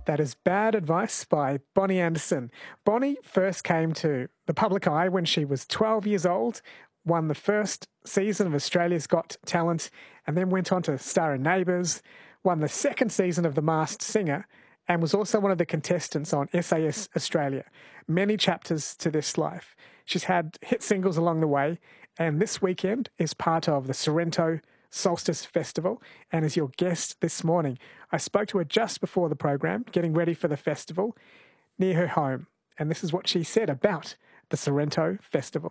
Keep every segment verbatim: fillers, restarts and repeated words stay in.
That is Bad Advice by Bonnie Anderson. Bonnie first came to the public eye when she was twelve years old, won the first season of Australia's Got Talent, and then went on to star in Neighbours, won the second season of The Masked Singer, and was also one of the contestants on S A S Australia. Many chapters to this life. She's had hit singles along the way, and this weekend is part of the Sorrento Solstice Festival, and is your guest this morning. I spoke to her just before the program, getting ready for the festival, near her home, and this is what she said about the Sorrento Festival.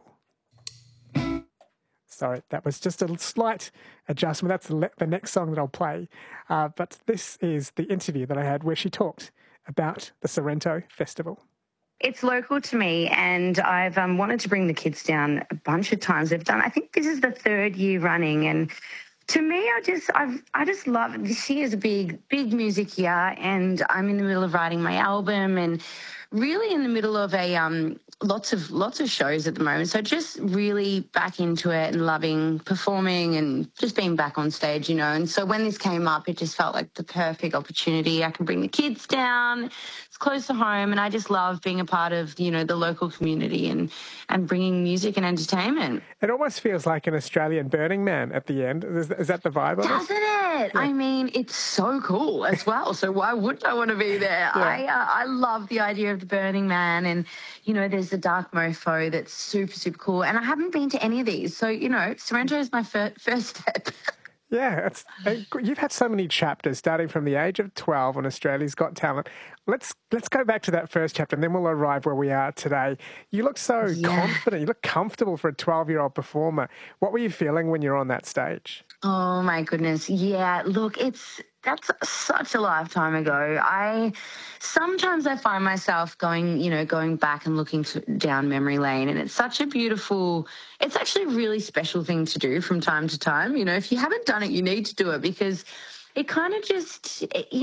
Sorry, that was just a slight adjustment. That's the, le- the next song that I'll play. Uh, but this is the interview that I had where she talked about the Sorrento Festival. It's local to me, and I've um, wanted to bring the kids down a bunch of times. They've done, I think this is the third year running, and to me, I just, I've, I just love it. This year is a big, big music year, and I'm in the middle of writing my album, and really in the middle of a um, lots of lots of shows at the moment. So just really back into it and loving performing and just being back on stage, you know. And so when this came up, it just felt like the perfect opportunity. I can bring the kids down. It's close to home, and I just love being a part of, you know, the local community and and bringing music and entertainment. It almost feels like an Australian Burning Man at the end. Is, is that the vibe of it? Doesn't it? Yeah. I mean, it's so cool as well. So why wouldn't I want to be there? Yeah. I uh, I love the idea of the Burning Man, and you know, there's the Dark Mofo that's super super cool. And I haven't been to any of these, so you know, Sorrento is my fir- first step. Yeah, it's, you've had so many chapters starting from the age of twelve on Australia's Got Talent. Let's let's go back to that first chapter and then we'll arrive where we are today. You look so yeah. confident, you look comfortable for a twelve-year-old performer. What were you feeling when you're on that stage? Oh, my goodness. Yeah, look, it's that's such a lifetime ago. I sometimes I find myself going, you know, going back and looking to, down memory lane, and it's such a beautiful, it's actually a really special thing to do from time to time. You know, if you haven't done it, you need to do it, because it kind of just, it,